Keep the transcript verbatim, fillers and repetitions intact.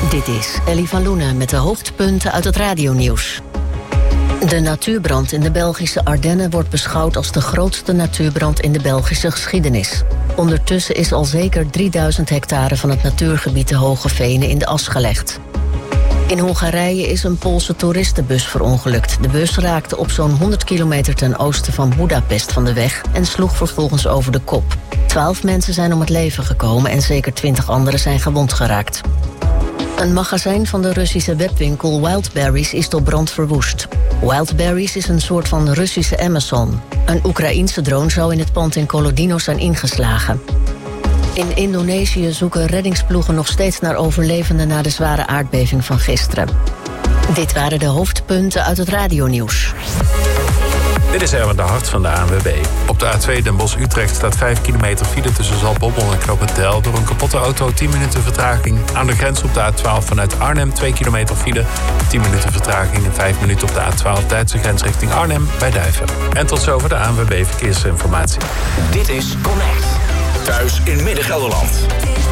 Dit is Ellie van Loenen met de hoofdpunten uit het radionieuws. De natuurbrand in de Belgische Ardennen wordt beschouwd als de grootste natuurbrand in de Belgische geschiedenis. Ondertussen is al zeker drieduizend hectare van het natuurgebied de Hoge Venen in de as gelegd. In Hongarije is een Poolse toeristenbus verongelukt. De bus raakte op zo'n honderd kilometer ten oosten van Budapest van de weg en sloeg vervolgens over de kop. Twaalf mensen zijn om het leven gekomen en zeker twintig anderen zijn gewond geraakt. Een magazijn van de Russische webwinkel Wildberries is door brand verwoest. Wildberries is een soort van Russische Amazon. Een Oekraïense drone zou in het pand in Kolodino zijn ingeslagen. In Indonesië zoeken reddingsploegen nog steeds naar overlevenden na de zware aardbeving van gisteren. Dit waren de hoofdpunten uit het radionieuws. Dit is Erwin de Hart van de A N W B. Op de A twee Den Bosch-Utrecht staat vijf kilometer file tussen Zaltbommel en Knoop-het-Del. Door een kapotte auto tien minuten vertraging. Aan de grens op de A twaalf vanuit Arnhem twee kilometer file. tien minuten vertraging en vijf minuten op de A twaalf Duitse grens richting Arnhem bij Duiven. En tot zover de A N W B Verkeersinformatie. Dit is Connect. Thuis in Midden-Gelderland.